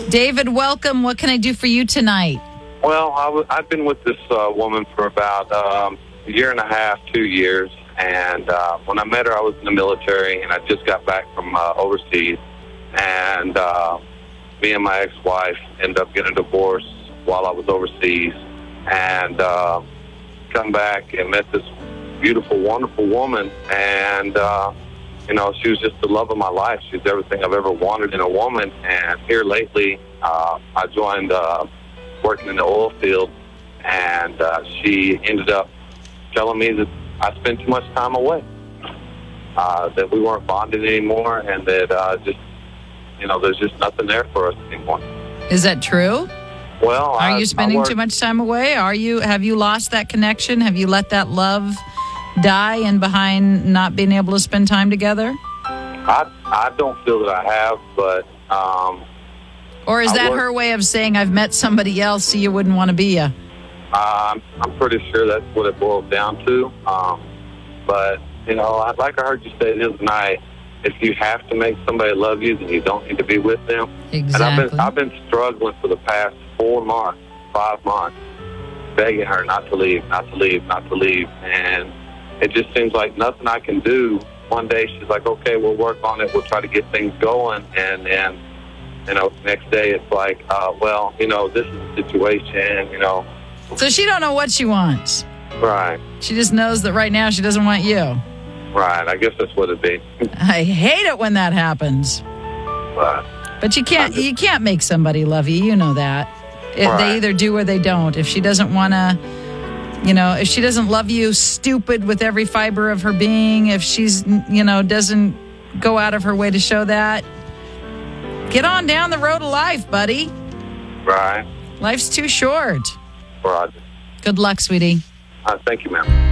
David, welcome. What can I do for you tonight? Well, I've been with this woman for about a year and a half, 2 years. And when I met her, I was in the military, and I just got back from overseas. And me and my ex-wife ended up getting a divorce while I was overseas. And come back and met this beautiful, wonderful woman. And, she was just the love of my life. She's everything I've ever wanted in a woman. And here lately, I joined working in the oil field, and she ended up telling me that I spent too much time away, that we weren't bonded anymore, and that there's just nothing there for us anymore. Is that true? Well, are you spending too much time away? Have you lost that connection? Have you let that love die in behind not being able to spend time together? I don't feel that I have, but or is that her way of saying I've met somebody else, so you wouldn't want to be you? I'm pretty sure that's what it boils down to. But like I heard you say the other night, if you have to make somebody love you, then you don't need to be with them. Exactly. And I've been struggling for the past 5 months, begging her not to leave, and it just seems like nothing I can do. One day she's like, okay, we'll work on it, we'll try to get things going, and next day it's like, this is the situation, So she don't know what she wants. Right. She just knows that right now she doesn't want you. Right, I guess that's what it'd be. I hate it when that happens. Right. But you can't make somebody love you. You know that. They either do or they don't. If she doesn't want to, if she doesn't love you stupid with every fiber of her being, if she's, doesn't go out of her way to show that, get on down the road of life, buddy. Right. Life's too short. Roger. Good luck, sweetie. Thank you, ma'am.